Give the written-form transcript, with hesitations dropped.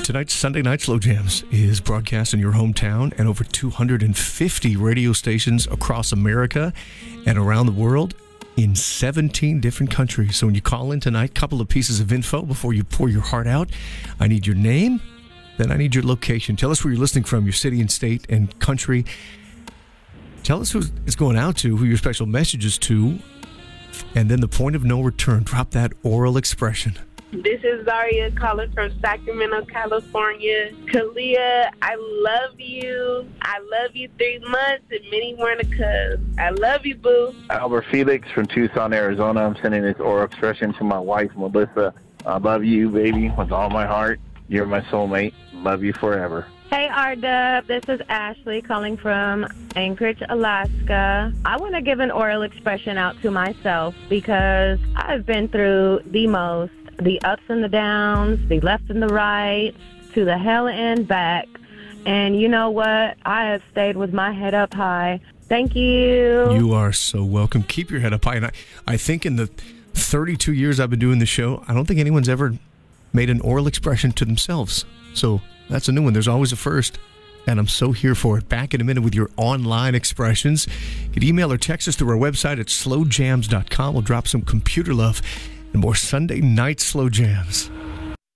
Tonight's Sunday Night Slow Jams is broadcast in your hometown and over 250 radio stations across America and around the world in 17 different countries. So when you call in tonight, a couple of pieces of info before you pour your heart out. I need your name, then I need your location. Tell us where you're listening from, your city and state and country. Tell us who it's going out to, who your special message is to, and then the point of no return. Drop that oral expression. This is Zaria calling from Sacramento, California. Kalia, I love you. I love you 3 months and many more to come. I love you, boo. Albert Felix from Tucson, Arizona. I'm sending this oral expression to my wife, Melissa. I love you, baby, with all my heart. You're my soulmate. Love you forever. Hey, R-Dub. This is Ashley calling from Anchorage, Alaska. I want to give an oral expression out to myself because I've been through the ups and the downs, the left and the right, to the hell and back. And you know what? I have stayed with my head up high. Thank you. You are so welcome. Keep your head up high. And I think in the 32 years I've been doing the show, I don't think anyone's ever made an oral expression to themselves. So that's a new one. There's always a first. And I'm so here for it. Back in a minute with your online expressions. You can email or text us through our website at slowjams.com. We'll drop some computer love and more Sunday Night Slow Jams.